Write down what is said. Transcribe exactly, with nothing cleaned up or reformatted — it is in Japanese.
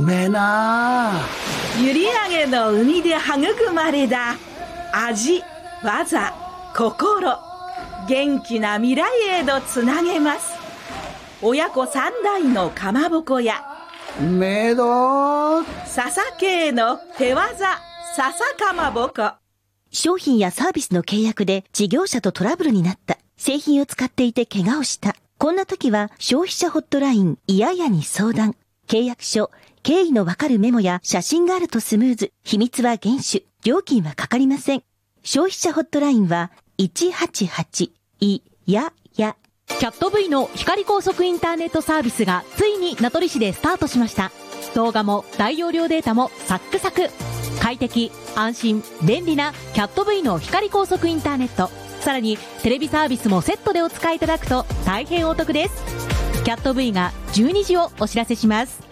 めな閖上の海で育まれた味、技、心、元気な未来へとつなげます。親子三代のかまぼこやめど笹系の手技笹かまぼこ。 商品やサービスの契約で事業者とトラブルになった。製品を使っていて怪我をした。こんな時は消費者ホットラインいややに相談。契約書、経緯のわかるメモや写真があるとスムーズ。秘密は厳守。料金はかかりません。消費者ホットラインはいちはちはちいやや。 キャット V の光高速インターネットサービスがついに名取市でスタートしました。動画も大容量データもサックサク。快適、安心、便利なキャット V の光高速インターネット。さらにテレビサービスもセットでお使いいただくと大変お得です。キャット V がじゅうにじをお知らせします。